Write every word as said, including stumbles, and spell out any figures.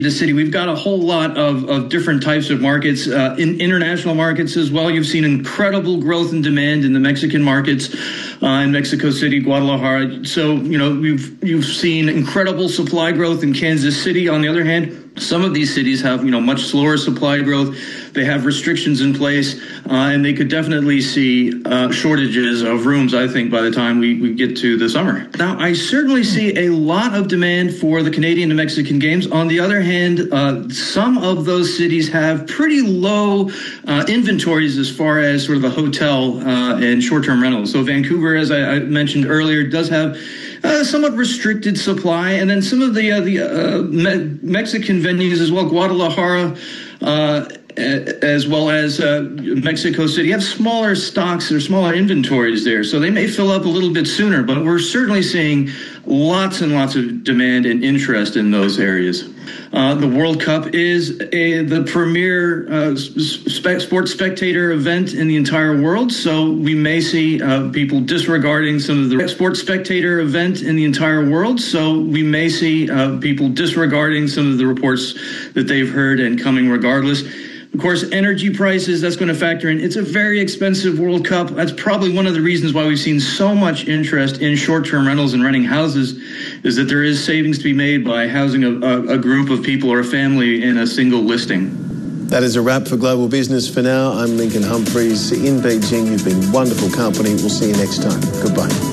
The city, we've got a whole lot of, of different types of markets, uh, in international markets as well. You've seen incredible growth and demand in the Mexican markets, uh, in Mexico City, Guadalajara. So, you know, we've, you've seen incredible supply growth in Kansas City. On the other hand, some of these cities have, you know, much slower supply growth. They have restrictions in place, uh, and they could definitely see uh, shortages of rooms, I think, by the time we, we get to the summer. Now, I certainly see a lot of demand for the Canadian and Mexican games. On the other hand, uh, some of those cities have pretty low uh, inventories as far as sort of the hotel uh, and short-term rentals. So Vancouver, as I, I mentioned earlier, does have Uh, somewhat restricted supply, and then some of the uh, the uh, Me- Mexican venues as well, Guadalajara, uh, as well as uh, Mexico City, have smaller stocks or smaller inventories there, so they may fill up a little bit sooner. But we're certainly seeing lots and lots of demand and interest in those areas. Uh, the World Cup is a, the premier uh, spe- sports spectator event in the entire world, so we may see uh, people disregarding some of the sports spectator event in the entire world. So we may see uh, people disregarding some of the reports that they've heard and coming regardless. Of course, energy prices, that's going to factor in. It's a very expensive World Cup. That's probably one of the reasons why we've seen so much interest in short-term rentals and renting houses, is that there is savings to be made by housing a, a, a group of people or a family in a single listing. That is a wrap for Global Business for now. I'm Lincoln Humphreys in Beijing. You've been wonderful company. We'll see you next time. Goodbye.